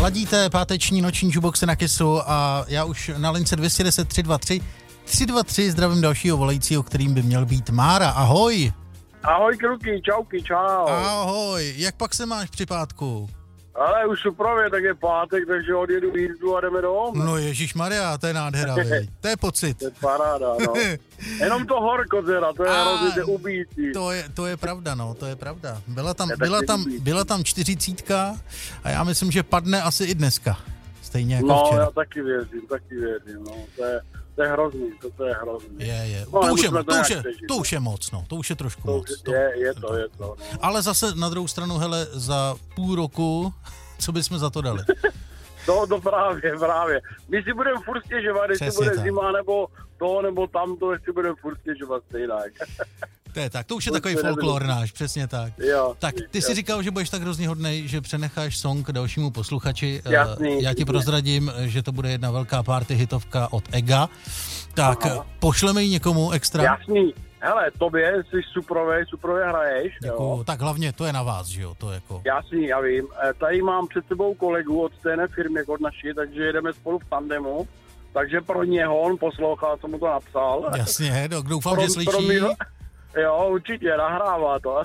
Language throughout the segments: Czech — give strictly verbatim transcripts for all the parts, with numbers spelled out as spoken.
ladíte páteční noční jukeboxy na Kissu a já už na lince dvě jedna deset tři dva tři tři dva tři zdravím dalšího volajícího, kterým by měl být Mára. Ahoj. Ahoj kluky, čauky, čau. Ahoj, jak pak se máš při pátku? Ale už suprově, tak je pátek, takže odjedu jízdu a jdeme domů. No ježišmarja, to je nádhera, vej. To je pocit. To je paráda, no. Jenom to horko teda, to je hrozně ubíjící. To je, to je pravda, no, to je pravda. Byla tam, byla tam, byla tam čtyřicítka a já myslím, že padne asi i dneska. Stejně jako no, včera. No, já taky věřím, taky věřím, no. To je, to je hrozný, to, to je hrozný. Je, je. No, to, už je, to, to, už je, přežít, to už je moc, no. To už je trošku to moc. Už to, je, je to, je to. No. Ale zase na druhou stranu, hele, za půl roku, co bychom za to dali? To, to právě, právě. My si budeme furt stěžovat, jestli bude tak. Zima, nebo to, nebo tamto, jestli budeme furt stěžovat stejnak. To je tak, to už je takový folklor náš, přesně tak. Jo, tak ty jsi říkal, že budeš tak hrozně hodnej, že přenecháš song dalšímu posluchači. Jasný. Já ti prozradím, že to bude jedna velká party hitovka od Ega. Tak aha. Pošleme ji někomu extra. Jasný. Hele, tobě jsi suprovej, suprovej hraješ. Děkuju. Tak hlavně to je na vás, že jo? To jako... Jasný, já vím. Tady mám před sebou kolegu od stejné firmy od naší, takže jedeme spolu v tandemu. Takže pro něho on poslouchá, co mu to napsal. Jasně, doufám, pro, že slyší. Pro mě, jo, určitě, nahrává to.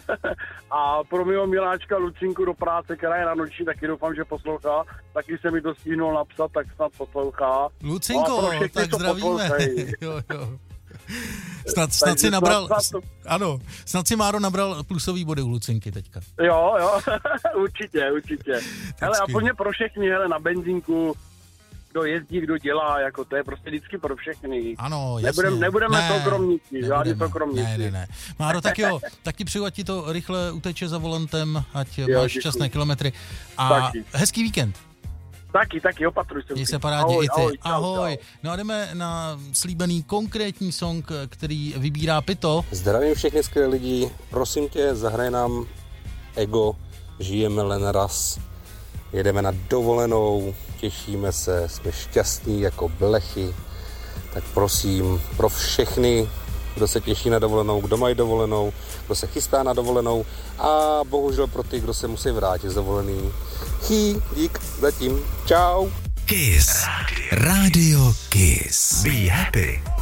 A pro mého miláčka Lucinku do práce, která je na noční, taky doufám, že poslouchá. Taky se mi to stihnul napsat, tak snad poslouchá. Lucinko, no tak zdravíme. Jo, jo. Snad, snad si nabral, snad, snad to... ano, snad si Máro nabral plusový body u Lucinky teďka. Jo, jo, určitě, určitě. Hele, a plně pro všechny, hele, na benzínku, kdo jezdí, kdo dělá, jako to je prostě vždycky pro všechny. Ano, jasně. Nebudem, nebudeme ne, soukromníci, žádný soukromníci. Ne, ne, ne. Máro, tak jo, tak ti přeju, ať ti to rychle uteče za volantem, ať jo, máš šťastné kilometry a taky. Hezký víkend. Taky, taky, opatruj se. Měj se parádně i ty. Ahoj, čau, ahoj. Čau. No a jdeme na slíbený konkrétní song, který vybírá Pito. Zdravím všechny skvělé lidi. Prosím tě, zahraj nám Ego, žijeme len raz. Jedeme na dovolenou, těšíme se, jsme šťastní jako blechy. Tak prosím, pro všechny, kdo se těší na dovolenou, kdo mají dovolenou, kdo se chystá na dovolenou a bohužel pro ty, kdo se musí vrátit z dovolený. Chý, dík, zatím, čau. Kiss. Radio Kiss. Be happy.